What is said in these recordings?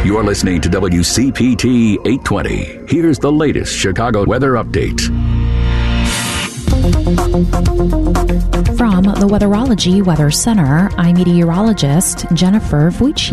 You're listening to WCPT 820. Here's the latest Chicago weather update. From the Weatherology Weather Center, I'm meteorologist Jennifer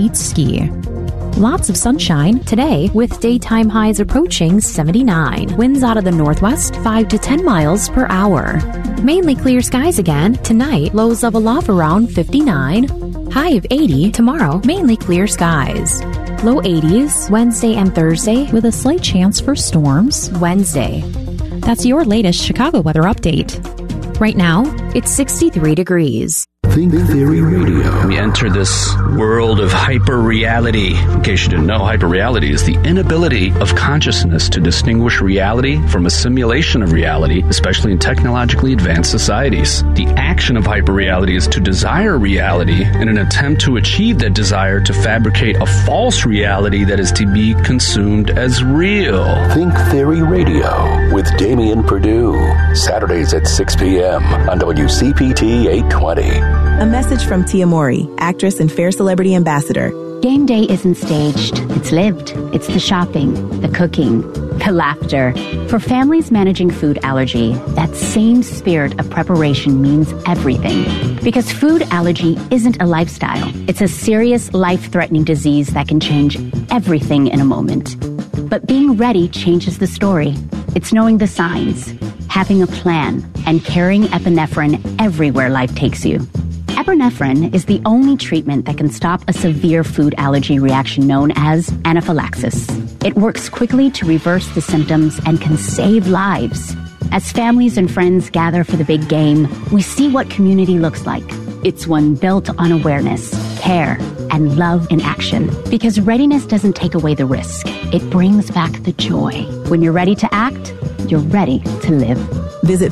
Wojcicki. Lots of sunshine today with daytime highs approaching 79. Winds out of the northwest 5 to 10 miles per hour. Mainly clear skies again tonight. Lows level off around 59. High of 80 tomorrow. Mainly clear skies. Low 80s Wednesday and Thursday with a slight chance for storms Wednesday. That's your latest Chicago weather update. Right now, it's 63 degrees. Think Theory Radio. We enter this world of hyper-reality. In case you didn't know, hyper-reality is the inability of consciousness to distinguish reality from a simulation of reality, especially in technologically advanced societies. The action of hyper-reality is to desire reality in an attempt to achieve that desire to fabricate a false reality that is to be consumed as real. Think Theory Radio with Damian Perdue. Saturdays at 6 p.m. on WCPT 820. A message from Tia Mori, actress and Fair Celebrity Ambassador. Game day isn't staged. It's lived. It's the shopping, the cooking, the laughter. For families managing food allergy, that same spirit of preparation means everything. Because food allergy isn't a lifestyle. It's a serious, life-threatening disease that can change everything in a moment. But being ready changes the story. It's knowing the signs, having a plan, and carrying epinephrine everywhere life takes you. Epinephrine is the only treatment that can stop a severe food allergy reaction known as anaphylaxis. It works quickly to reverse the symptoms and can save lives. As families and friends gather for the big game, we see what community looks like. It's one built on awareness, care, and love in action. Because readiness doesn't take away the risk. It brings back the joy. When you're ready to act, you're ready to live. Visit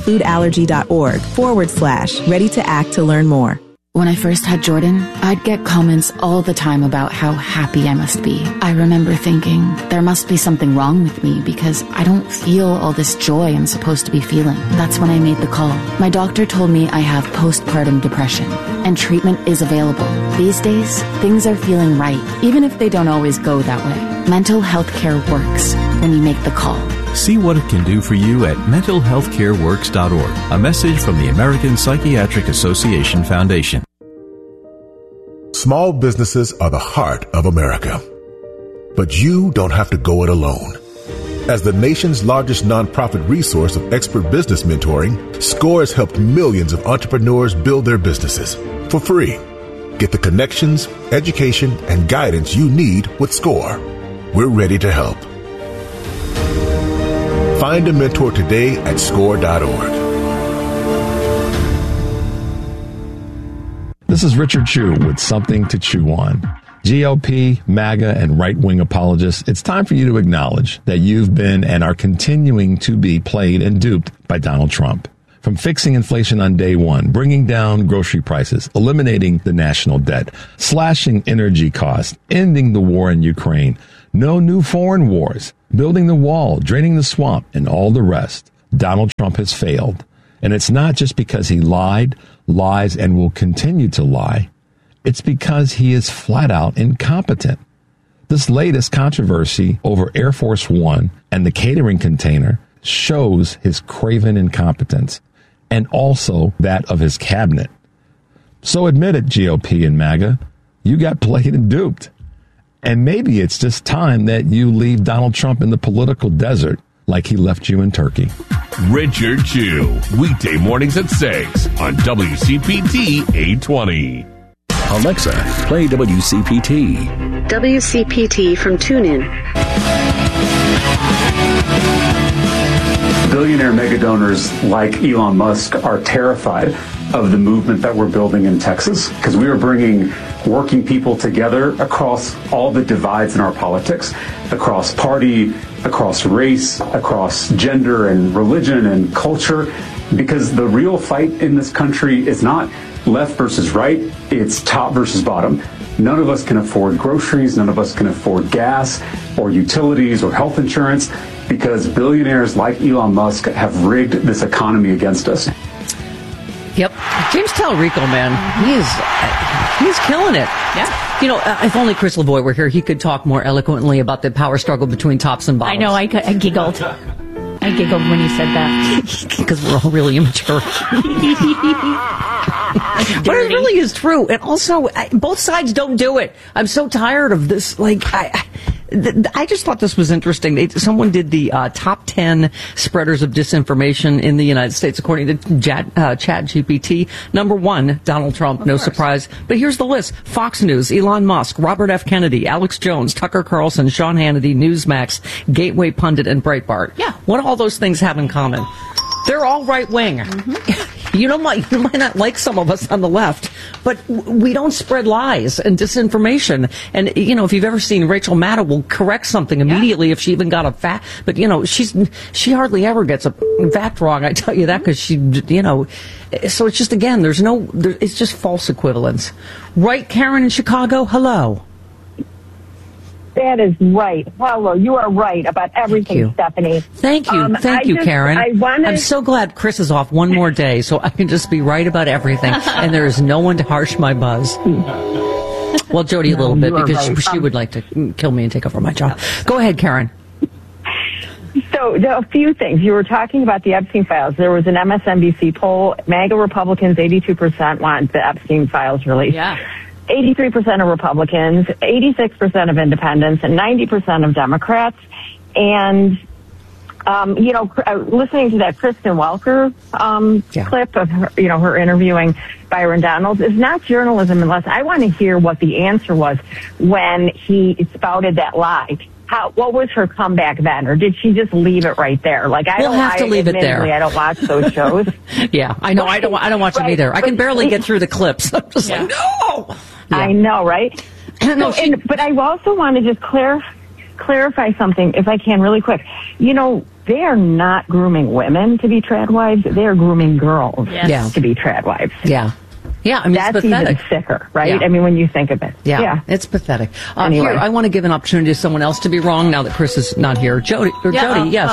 foodallergy.org/ready to act to learn more. When I first had Jordan, I'd get comments all the time about how happy I must be. I remember thinking, there must be something wrong with me because I don't feel all this joy I'm supposed to be feeling. That's when I made the call. My doctor told me I have postpartum depression, and treatment is available. These days, things are feeling right, even if they don't always go that way. Mental health care works when you make the call. See what it can do for you at mentalhealthcareworks.org. A message from the American Psychiatric Association Foundation. Small businesses are the heart of America. But you don't have to go it alone. As the nation's largest nonprofit resource of expert business mentoring, SCORE has helped millions of entrepreneurs build their businesses for free. Get the connections, education, and guidance you need with SCORE. We're ready to help. Find a mentor today at score.org. This is Richard Chu with Something to Chew On. GOP, MAGA, and right-wing apologists, it's time for you to acknowledge that you've been and are continuing to be played and duped by Donald Trump. From fixing inflation on day one, bringing down grocery prices, eliminating the national debt, slashing energy costs, ending the war in Ukraine, no new foreign wars, building the wall, draining the swamp, and all the rest, Donald Trump has failed. And it's not just because he lied, lies, and will continue to lie. It's because he is flat out incompetent. This latest controversy over Air Force One and the catering container shows his craven incompetence and also that of his cabinet. So admit it, GOP and MAGA, you got played and duped. And maybe it's just time that you leave Donald Trump in the political desert like he left you in Turkey. Richard Chu, weekday mornings at 6 on WCPT 820. Alexa, play WCPT. WCPT from TuneIn. Billionaire mega donors like Elon Musk are terrified of the movement that we're building in Texas because we are bringing working people together across all the divides in our politics, across party, across race, across gender and religion and culture, because the real fight in this country is not left versus right, it's top versus bottom. None of us can afford groceries, none of us can afford gas or utilities or health insurance because billionaires like Elon Musk have rigged this economy against us. Yep. James Talarico, man, He's killing it. Yeah. You know, if only Chris Lavoie were here, he could talk more eloquently about the power struggle between tops and bottoms. I know, I giggled. I giggled when he said that. Because we're all really immature. But it really is true. And also, both sides don't do it. I'm so tired of this. Like, I just thought this was interesting. Someone did the top 10 spreaders of disinformation in the United States, according to ChatGPT. Number 1, Donald Trump. No surprise. But here's the list. Fox News, Elon Musk, Robert F. Kennedy, Alex Jones, Tucker Carlson, Sean Hannity, Newsmax, Gateway Pundit, and Breitbart. Yeah. What do all those things have in common? They're all right-wing. Mm-hmm. You might not like some of us on the left, but we don't spread lies and disinformation. And, you know, if you've ever seen Rachel Maddow will correct something immediately if she even got a fact. But, you know, she hardly ever gets a fact wrong, I tell you that, because she, you know. So it's just, again, it's just false equivalence. Right, Karen in Chicago? Hello. That is right. Hello, you are right about everything, Stephanie. Thank you. Thank you, Karen. I'm so glad Chris is off one more day so I can just be right about everything and there is no one to harsh my buzz. Well, Jody a little bit because she would like to kill me and take over my job. Go ahead, Karen. So, a few things. You were talking about the Epstein files. There was an MSNBC poll. MAGA Republicans, 82% want the Epstein files released. Yeah. 83% of Republicans, 86% of independents, and 90% of Democrats. And, you know, listening to that Kristen Welker clip of her, you know, her interviewing Byron Donalds is not journalism unless I want to hear what the answer was when he spouted that lie. What was her comeback then, or did she just leave it right there? Like we'll have to leave it there. I don't watch those shows. Yeah, I know. I don't watch them either. I can barely get through the clips. I'm just like, no. Yeah. I know, right? But I also want to just clarify something, if I can, really quick. You know, they are not grooming women to be trad wives; they are grooming girls to be trad wives. Yeah. Yeah, I mean, that's it's pathetic. Even sicker, right? Yeah. I mean, when you think of it. Yeah, it's pathetic. Anyway. Here, I want to give an opportunity to someone else to be wrong now that Chris is not here. Jody, yes.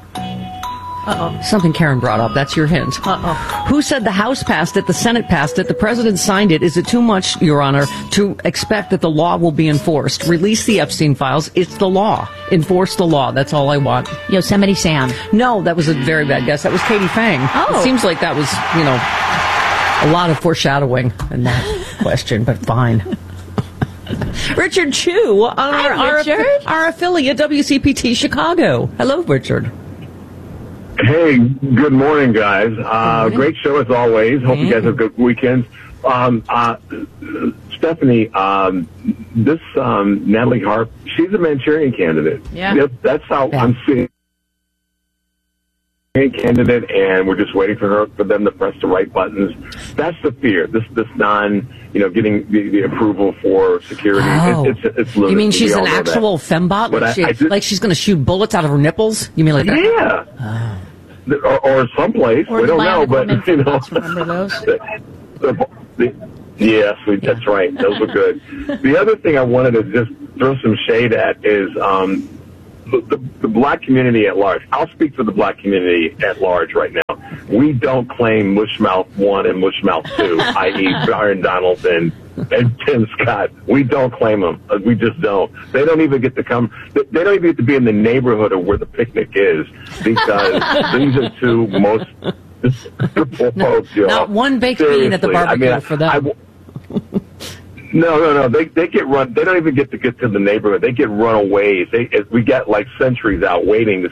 Uh-oh. Something Karen brought up. That's your hint. Uh-oh. Who said the House passed it, the Senate passed it, the President signed it? Is it too much, Your Honor, to expect that the law will be enforced? Release the Epstein files. It's the law. Enforce the law. That's all I want. Yosemite Sam. No, that was a very bad guess. That was Katie Fang. Oh. It seems like that was, you know, a lot of foreshadowing in that question, but fine. Richard Chu, our affiliate, WCPT Chicago. Hello, Richard. Hey, good morning, guys. Great show as always. Hope you guys have good weekends. Stephanie, this Natalie Harp, she's a Manchurian candidate. Yeah. That's how I'm seeing candidate, and we're just waiting for them to press the right buttons. That's the fear. This getting the approval for security. Oh. It's lunacy. You mean she's an actual fembot? Like she's going to shoot bullets out of her nipples? You mean like that? Yeah. Oh. Or someplace. Or we don't know, but you know. Remember those? Yes, that's right. Those were good. The other thing I wanted to just throw some shade at is the black community at large. I'll speak for the black community at large right now. We don't claim Mushmouth 1 and Mushmouth 2, i.e. Byron Donalds and Tim Scott. We don't claim them. We just don't. They don't even get to come. They don't even get to be in the neighborhood of where the picnic is because these are two most folks. Not one baked bean at the barbecue for them. No. They get run. They don't even get to the neighborhood. They get runaways. We got like centuries out waiting to